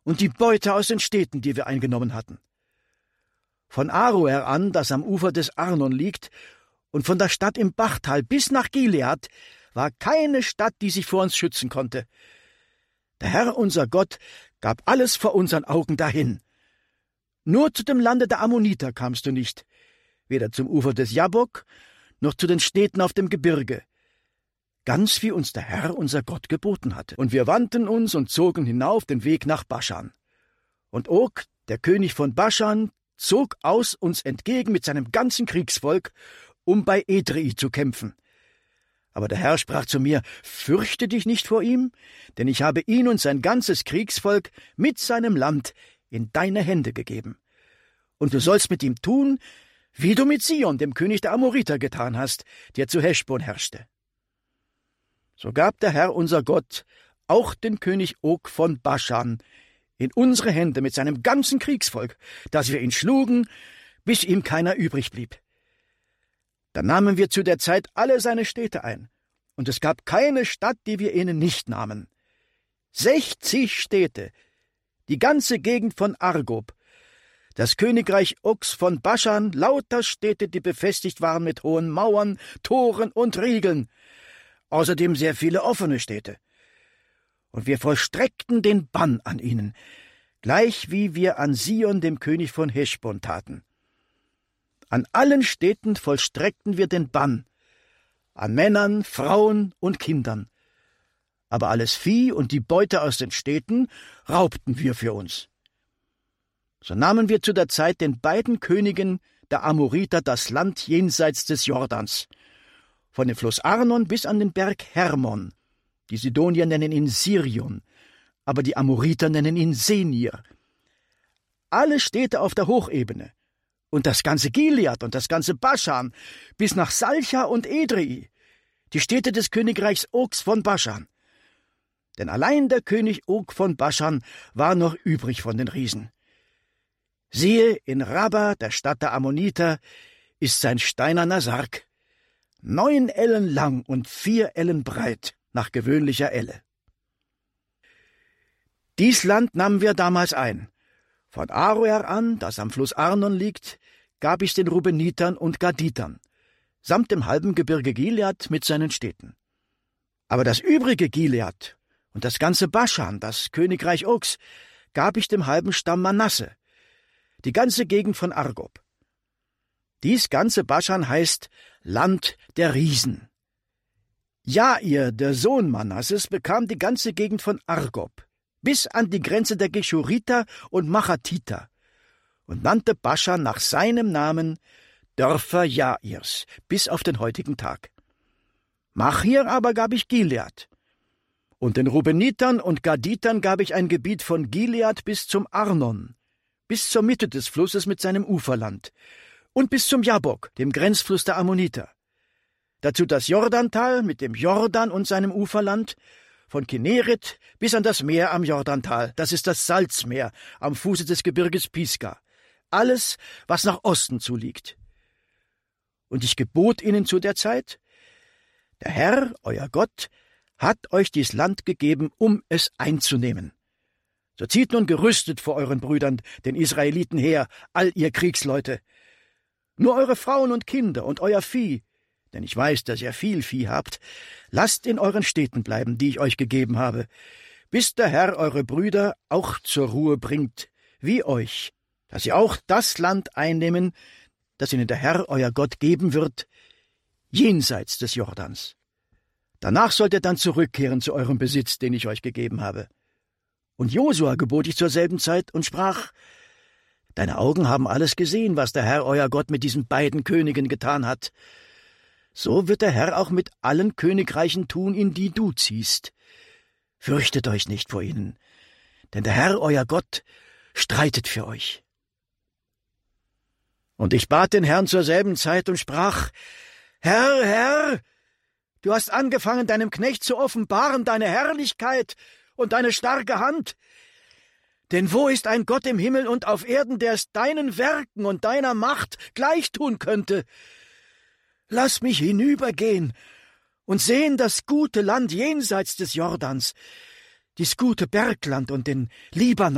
und die Beute aus den Städten, die wir eingenommen hatten. Von Aroer an, das am Ufer des Arnon liegt, und von der Stadt im Bachtal bis nach Gilead, war keine Stadt, die sich vor uns schützen konnte. Der Herr, unser Gott, gab alles vor unseren Augen dahin. Nur zu dem Lande der Ammoniter kamst du nicht, weder zum Ufer des Jabbok, noch zu den Städten auf dem Gebirge, ganz wie uns der Herr, unser Gott, geboten hatte. Und wir wandten uns und zogen hinauf den Weg nach Baschan. Und Og, der König von Baschan, zog aus uns entgegen mit seinem ganzen Kriegsvolk, um bei Edrei zu kämpfen. Aber der Herr sprach zu mir: Fürchte dich nicht vor ihm, denn ich habe ihn und sein ganzes Kriegsvolk mit seinem Land in deine Hände gegeben. Und du sollst mit ihm tun, wie du mit Sion, dem König der Amoriter, getan hast, der zu Heschbon herrschte. So gab der Herr, unser Gott, auch den König Og von Baschan in unsere Hände mit seinem ganzen Kriegsvolk, dass wir ihn schlugen, bis ihm keiner übrig blieb. Dann nahmen wir zu der Zeit alle seine Städte ein, und es gab keine Stadt, die wir ihnen nicht nahmen. 60 Städte, die ganze Gegend von Argob, das Königreich Ogs von Baschan, lauter Städte, die befestigt waren mit hohen Mauern, Toren und Riegeln, außerdem sehr viele offene Städte. Und wir vollstreckten den Bann an ihnen, gleich wie wir an Sion, dem König von Heschbon, taten. An allen Städten vollstreckten wir den Bann, an Männern, Frauen und Kindern. Aber alles Vieh und die Beute aus den Städten raubten wir für uns. So nahmen wir zu der Zeit den beiden Königen der Amoriter das Land jenseits des Jordans, von dem Fluss Arnon bis an den Berg Hermon. Die Sidonier nennen ihn Sirion, aber die Amoriter nennen ihn Senir. Alle Städte auf der Hochebene und das ganze Gilead und das ganze Baschan bis nach Salcha und Edrei, die Städte des Königreichs Ogs von Baschan. Denn allein der König Og von Baschan war noch übrig von den Riesen. Siehe, in Rabba, der Stadt der Ammoniter, ist sein steinerner Sarg, 9 Ellen lang und 4 Ellen breit, nach gewöhnlicher Elle. Dies Land nahmen wir damals ein. Von Aroer an, das am Fluss Arnon liegt, gab ich's den Rubenitern und Gaditern, samt dem halben Gebirge Gilead mit seinen Städten. Aber das übrige Gilead und das ganze Baschan, das Königreich Ogs, gab ich dem halben Stamm Manasse, die ganze Gegend von Argob. Dies ganze Baschan heißt Land der Riesen. Jair, der Sohn Manasses, bekam die ganze Gegend von Argob, bis an die Grenze der Geschuriter und Machatiter, und nannte Baschan nach seinem Namen Dörfer Jairs, bis auf den heutigen Tag. Machir aber gab ich Gilead, und den Rubenitern und Gaditern gab ich ein Gebiet von Gilead bis zum Arnon, bis zur Mitte des Flusses mit seinem Uferland, und bis zum Jabbok, dem Grenzfluss der Ammoniter. Dazu das Jordantal mit dem Jordan und seinem Uferland, von Kinneret bis an das Meer am Jordantal, das ist das Salzmeer am Fuße des Gebirges Pisga, alles, was nach Osten zuliegt. Und ich gebot ihnen zu der Zeit: Der Herr, euer Gott, hat euch dies Land gegeben, um es einzunehmen. So zieht nun gerüstet vor euren Brüdern, den Israeliten, her, all ihr Kriegsleute. Nur eure Frauen und Kinder und euer Vieh, denn ich weiß, dass ihr viel Vieh habt, lasst in euren Städten bleiben, die ich euch gegeben habe, bis der Herr eure Brüder auch zur Ruhe bringt, wie euch, dass sie auch das Land einnehmen, das ihnen der Herr euer Gott geben wird, jenseits des Jordans. Danach sollt ihr dann zurückkehren zu eurem Besitz, den ich euch gegeben habe. Und Josua gebot ich zur selben Zeit und sprach: Deine Augen haben alles gesehen, was der Herr euer Gott mit diesen beiden Königen getan hat. So wird der Herr auch mit allen Königreichen tun, in die du ziehst. Fürchtet euch nicht vor ihnen, denn der Herr euer Gott streitet für euch. Und ich bat den Herrn zur selben Zeit und sprach: Herr, Herr, du hast angefangen, deinem Knecht zu offenbaren deine Herrlichkeit und deine starke Hand. Denn wo ist ein Gott im Himmel und auf Erden, der es deinen Werken und deiner Macht gleichtun könnte? Lass mich hinübergehen und sehen das gute Land jenseits des Jordans, dies gute Bergland und den Libanon,